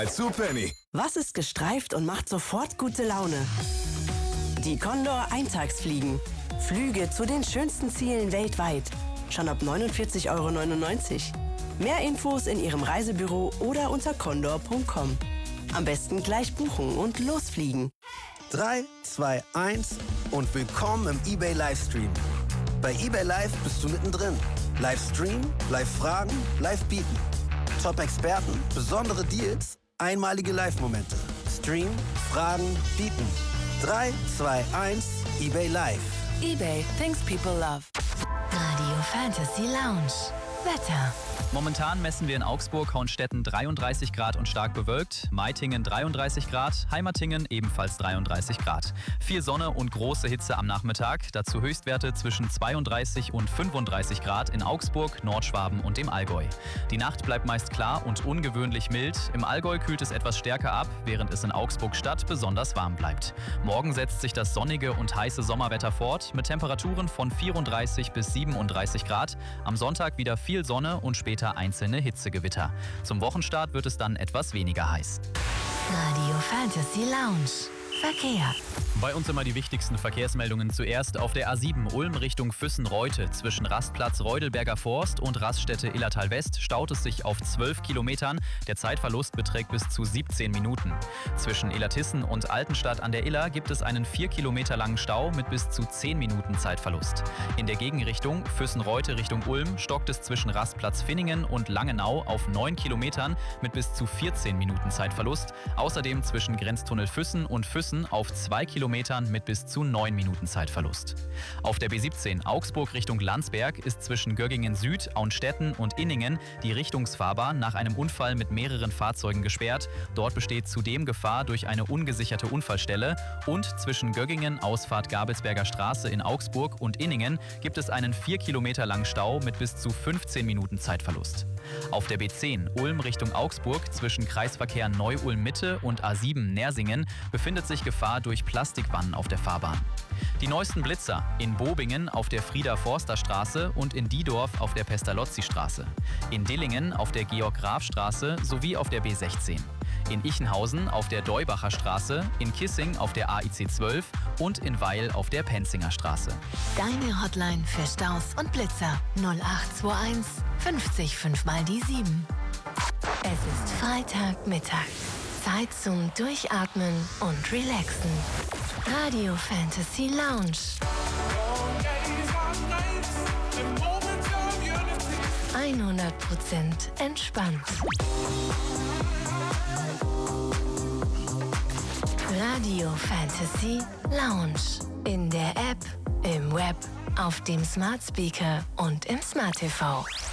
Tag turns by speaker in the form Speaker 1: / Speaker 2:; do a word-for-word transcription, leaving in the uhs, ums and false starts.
Speaker 1: Zu Penny.
Speaker 2: Was ist gestreift und macht sofort gute Laune? Die Condor Eintagsfliegen. Flüge zu den schönsten Zielen weltweit. Schon ab neunundvierzig Euro neunundneunzig. Mehr Infos in Ihrem Reisebüro oder unter condor punkt com. Am besten gleich buchen und losfliegen.
Speaker 3: drei, zwei, eins und willkommen im eBay Livestream. Bei eBay Live bist du mittendrin. Livestream, Live-Fragen, Live-Bieten. Top-Experten, besondere Deals, einmalige Live-Momente. Stream, Fragen, Bieten. drei, zwei, eins, eBay Live.
Speaker 2: eBay, things people love.
Speaker 4: Radio Fantasy Lounge. Wetter.
Speaker 5: Momentan messen wir in Augsburg, Hohenstetten dreiunddreißig Grad und stark bewölkt, Meitingen dreiunddreißig Grad, Heimatingen ebenfalls dreiunddreißig Grad. Viel Sonne und große Hitze am Nachmittag, dazu Höchstwerte zwischen zweiunddreißig und fünfunddreißig Grad in Augsburg, Nordschwaben und dem Allgäu. Die Nacht bleibt meist klar und ungewöhnlich mild. Im Allgäu kühlt es etwas stärker ab, während es in Augsburg-Stadt besonders warm bleibt. Morgen setzt sich das sonnige und heiße Sommerwetter fort mit Temperaturen von vierunddreißig bis siebenunddreißig Grad. Am Sonntag wieder viel Sonne und später einzelne Hitzegewitter. Zum Wochenstart wird es dann etwas weniger heiß.
Speaker 4: Radio Fantasy Lounge. Verkehr.
Speaker 5: Bei uns immer die wichtigsten Verkehrsmeldungen zuerst. Auf der A sieben Ulm Richtung Füssen-Reute zwischen Rastplatz Reudelberger Forst und Raststätte Illertal West staut es sich auf zwölf Kilometern. Der Zeitverlust beträgt bis zu siebzehn Minuten. Zwischen Illertissen und Altenstadt an der Iller gibt es einen vier Kilometer langen Stau mit bis zu zehn Minuten Zeitverlust. In der Gegenrichtung Füssen-Reute Richtung Ulm stockt es zwischen Rastplatz Finningen und Langenau auf neun Kilometern mit bis zu vierzehn Minuten Zeitverlust. Außerdem zwischen Grenztunnel Füssen und Füssen auf zwei Kilometern mit bis zu neun Minuten Zeitverlust. Auf der B siebzehn Augsburg Richtung Landsberg ist zwischen Göggingen Süd, Auenstetten und Inningen die Richtungsfahrbahn nach einem Unfall mit mehreren Fahrzeugen gesperrt. Dort besteht zudem Gefahr durch eine ungesicherte Unfallstelle. Und zwischen Göggingen, Ausfahrt Gabelsberger Straße in Augsburg und Inningen gibt es einen vier Kilometer langen Stau mit bis zu fünfzehn Minuten Zeitverlust. Auf der B zehn Ulm Richtung Augsburg zwischen Kreisverkehr Neu-Ulm-Mitte und A sieben Nersingen befindet sich Gefahr durch Plastikwannen auf der Fahrbahn. Die neuesten Blitzer in Bobingen auf der Frieder-Forster-Straße und in Diedorf auf der Pestalozzi-Straße. In Dillingen auf der Georg-Graf-Straße sowie auf der B sechzehn. In Ichenhausen auf der Deubacher Straße, in Kissing auf der A I C zwölf und in Weil auf der Penzinger Straße.
Speaker 4: Deine Hotline für Staus und Blitzer null acht zwei eins fünfzig fünf mal die sieben. Es ist Freitagmittag. Zeit zum Durchatmen und Relaxen. Radio Fantasy Lounge. hundert Prozent entspannt. Radio Fantasy Lounge. In der App, im Web, auf dem Smart Speaker und im Smart T V.